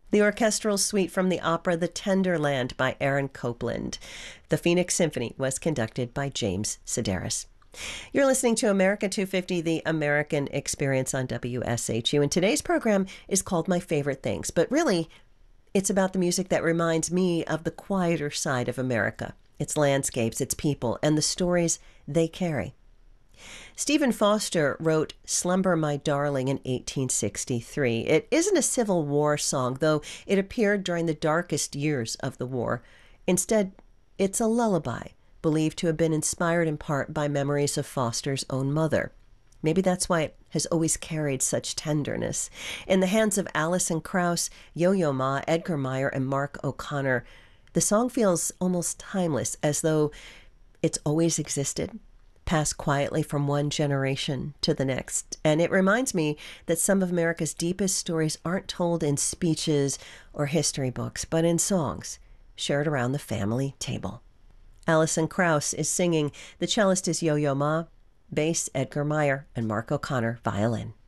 The orchestral suite from the opera The Tenderland by Aaron Copland. The Phoenix Symphony was conducted by James Sedaris. You're listening to America 250, the American Experience on WSHU, and today's program is called My Favorite Things, but really, it's about the music that reminds me of the quieter side of America, its landscapes, its people, and the stories they carry. Stephen Foster wrote Slumber My Darling in 1863. It isn't a Civil War song, though it appeared during the darkest years of the war. Instead, it's a lullaby, believed to have been inspired in part by memories of Foster's own mother. Maybe that's why it has always carried such tenderness. In the hands of Alison Krauss, Yo-Yo Ma, Edgar Meyer, and Mark O'Connor, the song feels almost timeless, as though it's always existed, passed quietly from one generation to the next. And it reminds me that some of America's deepest stories aren't told in speeches or history books, but in songs shared around the family table. Alison Krauss is singing. The cellist is Yo-Yo Ma, bass Edgar Meyer, and Mark O'Connor, violin.